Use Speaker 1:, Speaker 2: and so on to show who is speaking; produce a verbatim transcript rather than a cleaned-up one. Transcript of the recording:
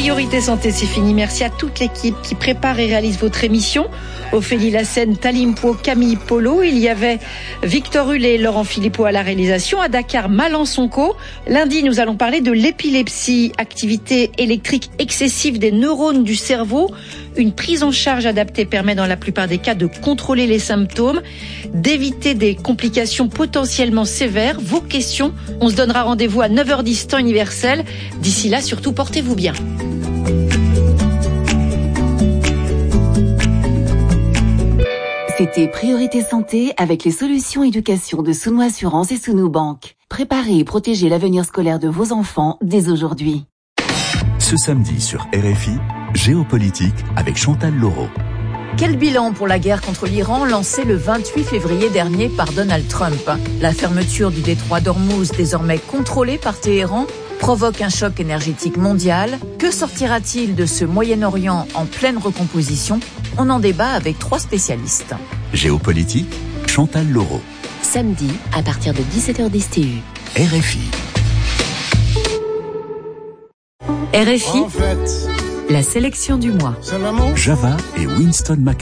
Speaker 1: Priorité Santé, c'est fini. Merci à toute l'équipe qui prépare et réalise votre émission. Ophélie Lassène, Talimpo, Camille Polo. Il y avait Victor Hullet et Laurent Philippot à la réalisation. À Dakar, Malençonco. Lundi, nous allons parler de l'épilepsie, activité électrique excessive des neurones du cerveau. Une prise en charge adaptée permet dans la plupart des cas de contrôler les symptômes, d'éviter des complications potentiellement sévères. Vos questions, on se donnera rendez-vous à neuf heures dix temps universel. D'ici là, surtout, portez-vous bien.
Speaker 2: C'était Priorité Santé avec les solutions éducation de Sounou Assurance et Sounou Banque. Préparez et protégez l'avenir scolaire de vos enfants dès aujourd'hui.
Speaker 3: Ce samedi sur R F I, Géopolitique avec Chantal Laureau.
Speaker 4: Quel bilan pour la guerre contre l'Iran lancée le vingt-huit février dernier par Donald Trump? La fermeture du détroit d'Ormuz, désormais contrôlé par Téhéran, provoque un choc énergétique mondial. Que sortira-t-il de ce Moyen-Orient en pleine recomposition? On en débat avec trois spécialistes.
Speaker 3: Géopolitique, Chantal Laureau.
Speaker 5: Samedi, à partir de dix-sept heures dix T U.
Speaker 3: R F I.
Speaker 4: R F I, en fait, la sélection du mois.
Speaker 3: Java et Winston McCartney.